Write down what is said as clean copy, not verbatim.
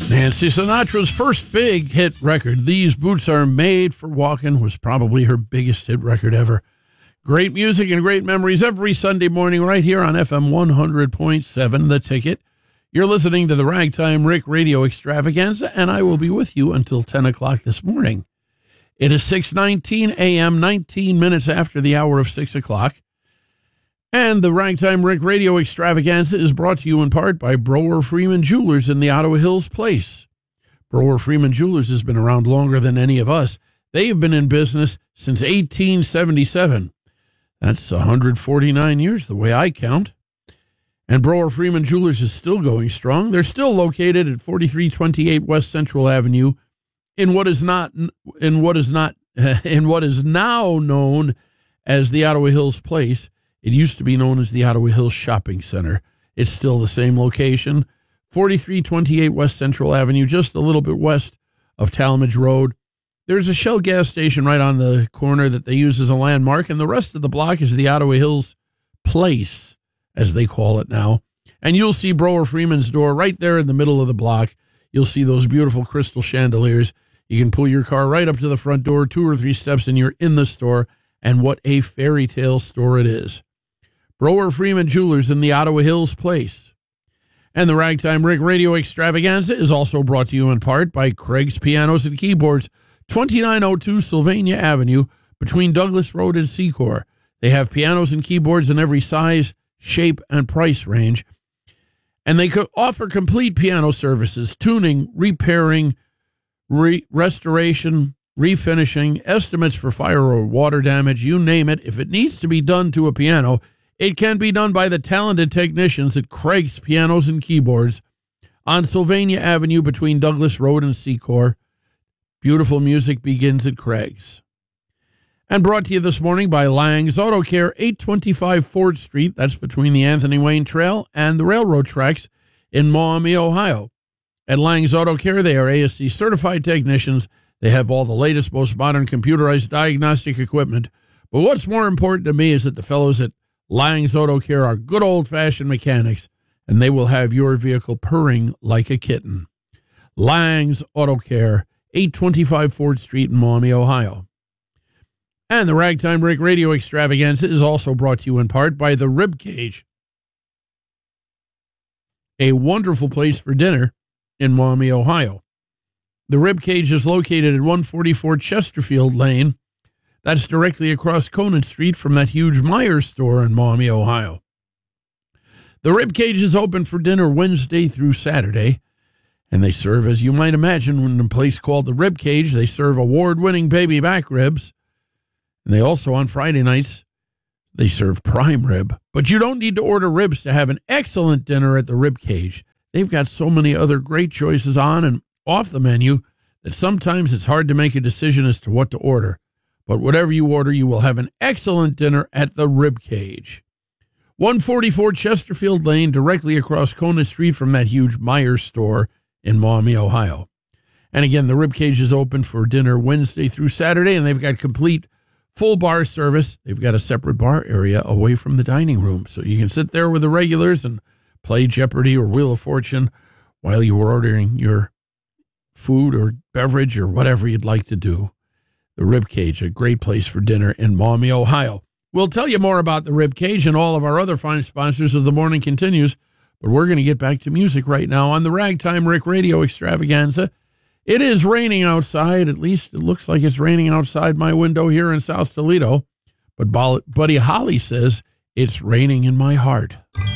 Nancy Sinatra's first big hit record, These Boots Are Made for Walking, was probably her biggest hit record ever. Great music and great memories every Sunday morning right here on FM 100.7, The Ticket. You're listening to the Ragtime Rick Radio Extravaganza, and I will be with you until 10 o'clock this morning. It is 6:19 a.m., 19 minutes after the hour of 6 o'clock. And the Ragtime Rick Radio Extravaganza is brought to you in part by Brower Freeman Jewelers in the Ottawa Hills Place. Brower Freeman Jewelers has been around longer than any of us. They have been in business since 1877. That's 149 years, the way I count. And Brower Freeman Jewelers is still going strong. They're still located at 4328 West Central Avenue in what is now known as the Ottawa Hills Place. It used to be known as the Ottawa Hills Shopping Center. It's still the same location, 4328 West Central Avenue, just a little bit west of Talmadge Road. There's a Shell gas station right on the corner that they use as a landmark, and the rest of the block is the Ottawa Hills Place, as they call it now. And you'll see Brower Freeman's door right there in the middle of the block. You'll see those beautiful crystal chandeliers. You can pull your car right up to the front door, 2 or 3 steps, and you're in the store. And what a fairy tale store it is. Brower Freeman Jewelers in the Ottawa Hills Place. And the Ragtime Rick Radio Extravaganza is also brought to you in part by Craig's Pianos and Keyboards, 2902 Sylvania Avenue, between Douglas Road and Secor. They have pianos and keyboards in every size, shape, and price range. And they offer complete piano services, tuning, repairing, restoration, refinishing, estimates for fire or water damage, you name it. If it needs to be done to a piano, it can be done by the talented technicians at Craig's Pianos and Keyboards on Sylvania Avenue between Douglas Road and Secor. Beautiful music begins at Craig's. And brought to you this morning by Lang's Auto Care, 825 Ford Street. That's between the Anthony Wayne Trail and the railroad tracks in Maumee, Ohio. At Lang's Auto Care, they are ASC certified technicians. They have all the latest, most modern computerized diagnostic equipment. But what's more important to me is that the fellows at Lang's Auto Care are good old-fashioned mechanics, and they will have your vehicle purring like a kitten. Lang's Auto Care, 825 Ford Street in Maumee, Ohio. And the Ragtime Rick Radio Extravaganza is also brought to you in part by the Rib Cage, a wonderful place for dinner in Maumee, Ohio. The Rib Cage is located at 144 Chesterfield Lane. That's directly across Conant Street from that huge Meijer store in Maumee, Ohio. The Rib Cage is open for dinner Wednesday through Saturday, and they serve, as you might imagine, in a place called the Rib Cage, they serve award-winning baby back ribs. And they also, on Friday nights, they serve prime rib. But you don't need to order ribs to have an excellent dinner at the Rib Cage. They've got so many other great choices on and off the menu that sometimes it's hard to make a decision as to what to order. But whatever you order, you will have an excellent dinner at the Rib Cage. 144 Chesterfield Lane, directly across Conant Street from that huge Meijer store in Maumee, Ohio. And again, the Rib Cage is open for dinner Wednesday through Saturday, and they've got complete full bar service. They've got a separate bar area away from the dining room, so you can sit there with the regulars and play Jeopardy or Wheel of Fortune while you're ordering your food or beverage or whatever you'd like to do. The Rib Cage, a great place for dinner in Maumee, Ohio. We'll tell you more about the Rib Cage and all of our other fine sponsors as the morning continues, but we're going to get back to music right now on the Ragtime Rick Radio Extravaganza. It is raining outside. At least it looks like it's raining outside my window here in South Toledo. But Buddy Holly says it's raining in my heart.